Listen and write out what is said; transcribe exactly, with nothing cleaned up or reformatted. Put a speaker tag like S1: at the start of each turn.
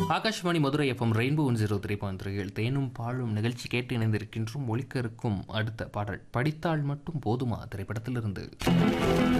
S1: Akashvani Madurai FM rainbow one zero three point three தேனும் பாலும் நிகழ்ச்சி கேட்டு இணைந்திருக்கின்றோம். ஒலிக்க இருக்கும் அடுத்த பாடல் படித்தால் மட்டும் போதுமா திரைப்படத்திலிருந்து.